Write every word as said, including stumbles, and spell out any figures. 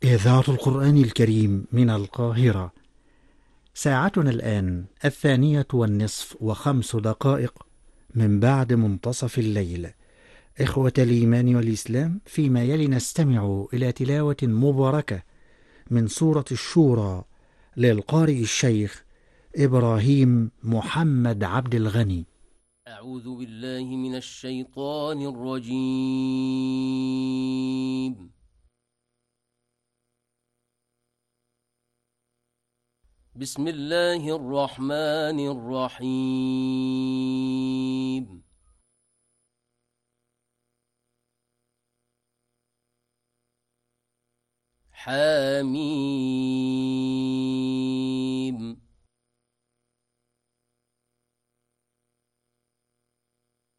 إذاعة القرآن الكريم من القاهرة. ساعتنا الآن الثانية والنصف وخمس دقائق من بعد منتصف الليل. إخوة الإيمان والإسلام، فيما يلي نستمع إلى تلاوة مباركة من سورة الشورى للقارئ الشيخ إبراهيم محمد عبد الغني. أعوذ بالله من الشيطان الرجيم. بسم الله الرحمن الرحيم. حميم.